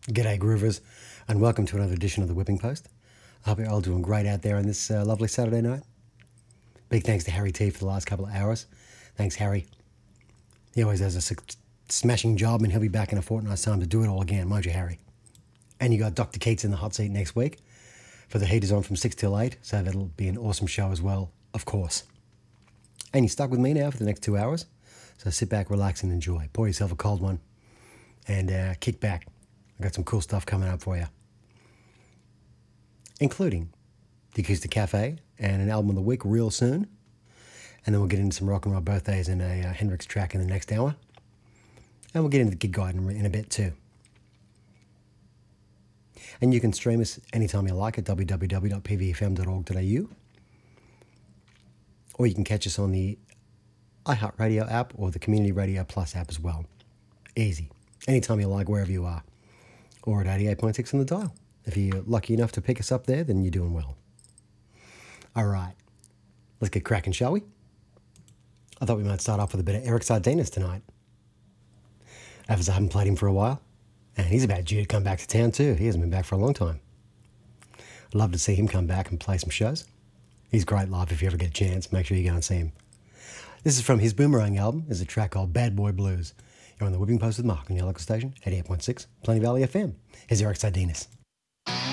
G'day Groovers, and welcome to another edition of the Whipping Post. I hope you're all doing great out there on this lovely Saturday night. Big thanks to Harry T for the last couple of hours. Thanks, Harry. He always does a smashing job, and he'll be back in a fortnight's time to do it all again, won't you, Harry? And you got Dr. Keats in the hot seat next week for the heaters on from 6 till 8, so that'll be an awesome show as well, of course. And you're stuck with me now for the next 2 hours, so sit back, relax, and enjoy. Pour yourself a cold one and kick back. I've got some cool stuff coming up for you, including the Acoustic Cafe and an album of the week real soon. And then we'll get into some rock and roll birthdays and a Hendrix track in the next hour. And we'll get into the gig guide in a bit too. And you can stream us anytime you like at www.pvfm.org.au. Or you can catch us on the iHeartRadio app or the Community Radio Plus app as well. Easy. Anytime you like, wherever you are. Or at 88.6 on the dial. If you're lucky enough to pick us up there, then you're doing well. All right, let's get cracking, shall we? I thought we might start off with a bit of Eric Sardinas tonight, as I haven't played him for a while. And he's about due to come back to town too. He hasn't been back for a long time. I'd love to see him come back and play some shows. He's great live. If you ever get a chance, make sure you go and see him. This is from his Boomerang album. There's a track called Bad Boy Blues. You're on the Whipping Post with Mark on your local station, 88.6, Plenty Valley FM. Here's Eric Sardinas.